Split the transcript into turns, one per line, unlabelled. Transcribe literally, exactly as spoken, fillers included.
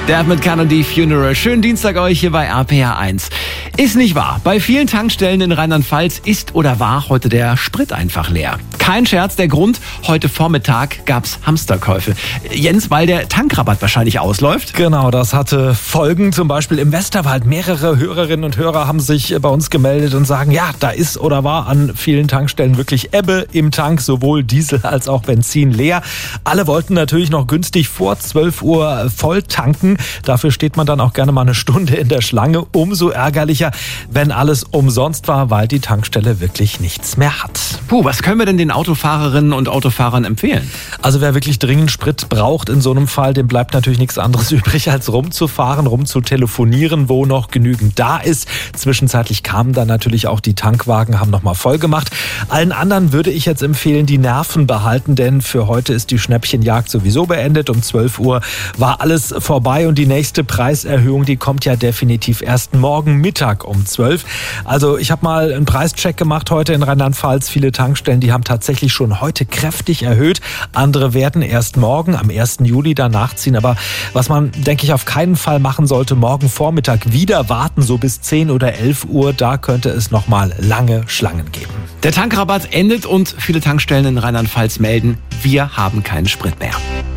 Der mit Kennedy Funeral. Schönen Dienstag euch hier bei R P R eins. Ist nicht wahr. Bei vielen Tankstellen in Rheinland-Pfalz ist oder war heute der Sprit einfach leer. Kein Scherz, der Grund, heute Vormittag gab's Hamsterkäufe. Jens, weil der Tankrabatt wahrscheinlich ausläuft?
Genau, das hatte Folgen. Zum Beispiel im Westerwald. Mehrere Hörerinnen und Hörer haben sich bei uns gemeldet und sagen, ja, da ist oder war an vielen Tankstellen wirklich Ebbe im Tank, sowohl Diesel als auch Benzin leer. Alle wollten natürlich noch günstig vor zwölf Uhr voll tanken. Dafür steht man dann auch gerne mal eine Stunde in der Schlange. Umso ärgerlicher, wenn alles umsonst war, weil die Tankstelle wirklich nichts mehr hat.
Puh, was können wir denn den Autofahrerinnen und Autofahrern empfehlen?
Also wer wirklich dringend Sprit braucht in so einem Fall, dem bleibt natürlich nichts anderes übrig, als rumzufahren, rumzutelefonieren, wo noch genügend da ist. Zwischenzeitlich kamen dann natürlich auch die Tankwagen, haben nochmal voll gemacht. Allen anderen würde ich jetzt empfehlen, die Nerven behalten, denn für heute ist die Schnäppchenjagd sowieso beendet. Um zwölf Uhr war alles vorbei und die nächste Preiserhöhung, die kommt ja definitiv erst morgen Mittag um zwölf. Also ich habe mal einen Preischeck gemacht heute in Rheinland-Pfalz. Viele Tankstellen, die haben tatsächlich schon heute kräftig erhöht. Andere werden erst morgen am ersten Juli dann nachziehen. Aber was man, denke ich, auf keinen Fall machen sollte, morgen Vormittag wieder warten, so bis zehn oder elf Uhr. Da könnte es nochmal lange Schlangen geben.
Der Tankrabatt endet und viele Tankstellen in Rheinland-Pfalz melden, wir haben keinen Sprit mehr.